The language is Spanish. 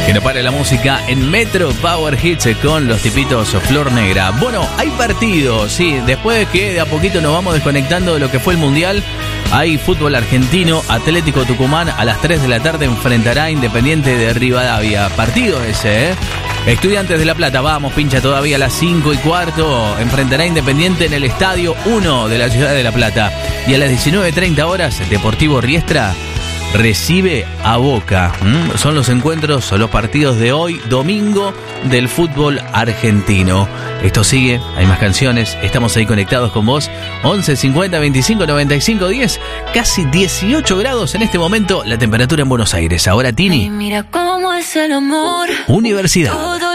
Que no pare la música en Metro Power Hits con los tipitos Flor Negra. Bueno, hay partidos, sí, después de que de a poquito nos vamos desconectando de lo que fue el Mundial. Hay fútbol argentino, Atlético Tucumán a las 3 de la tarde enfrentará a Independiente de Rivadavia. Partido ese, ¿eh? Estudiantes de La Plata, vamos, pincha todavía a las 5:15. Enfrentará a Independiente en el Estadio 1 de la ciudad de La Plata. Y a las 19:30 horas, Deportivo Riestra recibe a Boca. Son los encuentros, son los partidos de hoy, domingo, del fútbol argentino. Esto sigue, hay más canciones, estamos ahí conectados con vos. 11 50 25 95 10, casi 18 grados en este momento, la temperatura en Buenos Aires. Ahora Tini. Ay, mira cómo es el amor. Universidad.